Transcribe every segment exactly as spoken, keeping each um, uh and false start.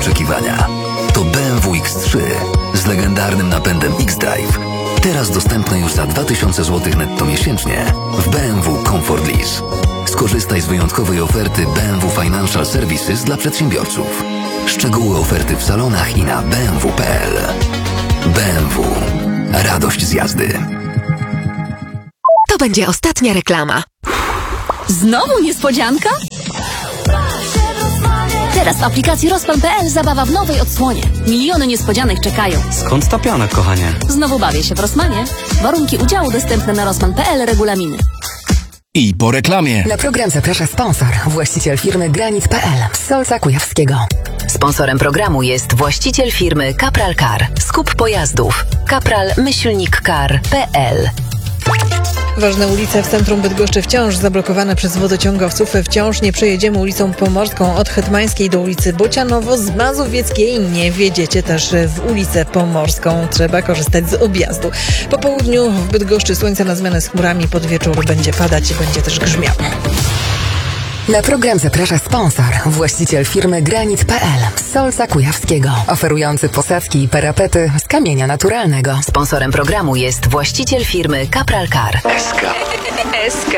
Oczekiwania. To B M W X trzy z legendarnym napędem X-Drive. Teraz dostępne już za dwa tysiące złotych netto miesięcznie w B M W Comfort Lease. Skorzystaj z wyjątkowej oferty B M W Financial Services dla przedsiębiorców. Szczegóły oferty w salonach i na b m w kropka p l. B M W. Radość z jazdy. To będzie ostatnia reklama. Znowu niespodzianka? Teraz w aplikacji Rozpan kropka p l zabawa w nowej odsłonie. Miliony niespodzianek czekają. Skąd ta piana, kochanie? Znowu bawię się w Rosmanie. Warunki udziału dostępne na Rozpan kropka p l, regulaminy. I po reklamie. Na program zaprasza sponsor, właściciel firmy Granit kropka p l z Solca Kujawskiego. Sponsorem programu jest właściciel firmy Kapral Car. Skup pojazdów. kapral myślnik car kropka p l. Ważne ulice w centrum Bydgoszczy wciąż zablokowane przez wodociągowców. Wciąż nie przejedziemy ulicą Pomorską od Hetmańskiej do ulicy Bocianowo. Z Mazowieckiej nie wjedziecie też w ulicę Pomorską. Trzeba korzystać z objazdu. Po południu w Bydgoszczy słońce na zmianę z chmurami. Pod wieczór będzie padać i będzie też grzmiało. Na program zaprasza sponsor, właściciel firmy Granit kropka p l z Solca Kujawskiego, oferujący posadzki i parapety z kamienia naturalnego. Sponsorem programu jest właściciel firmy Kapral Car. S K. S K.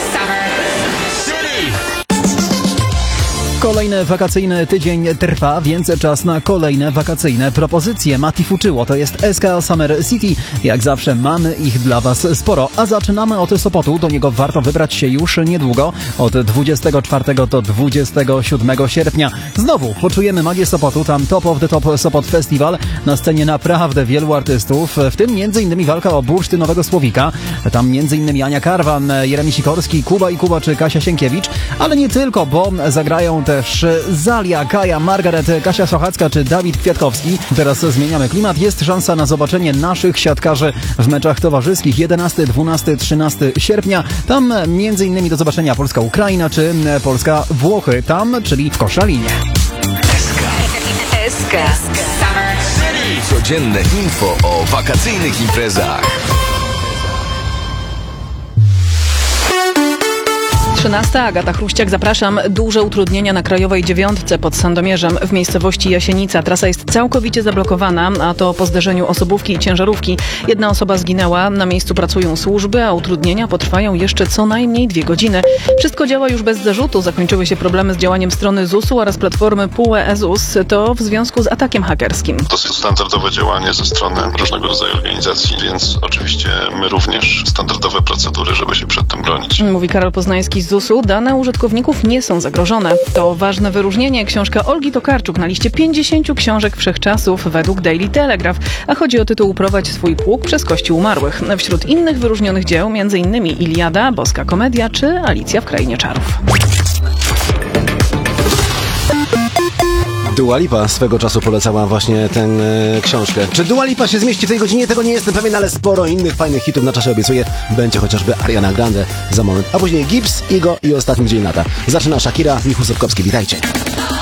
Kolejny wakacyjny tydzień trwa, więc czas na kolejne wakacyjne propozycje. Mati Fuczyło, to jest S K Summer City. Jak zawsze mamy ich dla Was sporo, a zaczynamy od Sopotu. Do niego warto wybrać się już niedługo, od dwudziestego czwartego do dwudziestego siódmego sierpnia. Znowu poczujemy magię Sopotu, tam Top of the Top Sopot Festival. Na scenie naprawdę wielu artystów, w tym między innymi walka o bursztynowego Słowika. Tam między innymi Ania Karwan, Jeremi Sikorski, Kuba i Kuba czy Kasia Sienkiewicz, ale nie tylko, bo zagrają też Zalia, Kaja, Margaret, Kasia Sochacka czy Dawid Kwiatkowski. Teraz zmieniamy klimat. Jest szansa na zobaczenie naszych siatkarzy w meczach towarzyskich jedenastego, dwunastego, trzynastego sierpnia. Tam między innymi do zobaczenia Polska-Ukraina czy Polska-Włochy. Tam, czyli w Koszalinie. S K. S K. Codzienne info o wakacyjnych imprezach. trzynasta. Agata Chruściak, zapraszam. Duże utrudnienia na Krajowej Dziewiątce pod Sandomierzem w miejscowości Jasienica. Trasa jest całkowicie zablokowana, a to po zderzeniu osobówki i ciężarówki. Jedna osoba zginęła, na miejscu pracują służby, a utrudnienia potrwają jeszcze co najmniej dwie godziny. Wszystko działa już bez zarzutu. Zakończyły się problemy z działaniem strony zusu oraz platformy P U E E Z U S. To w związku z atakiem hakerskim. Dosyć standardowe działanie ze strony różnego rodzaju organizacji, więc oczywiście my również standardowe procedury, żeby się przed tym bronić. Mówi Karol Poznański z zusu. Dane użytkowników nie są zagrożone. To ważne wyróżnienie. Książka Olgi Tokarczuk na liście pięćdziesięciu książek wszechczasów według Daily Telegraph, a chodzi o tytuł Prowadź swój pług przez kości umarłych. Wśród innych wyróżnionych dzieł m.in. Iliada, Boska Komedia czy Alicja w Krainie Czarów. Dua Lipa swego czasu polecała właśnie tę e, książkę. Czy Dua Lipa się zmieści w tej godzinie? Tego nie jestem pewien, ale sporo innych fajnych hitów na czasie obiecuję. Będzie chociażby Ariana Grande za moment, a później Gibbs, Igo i Ostatni Dzień Lata. Zaczyna Shakira, Michał Sobkowski. Witajcie.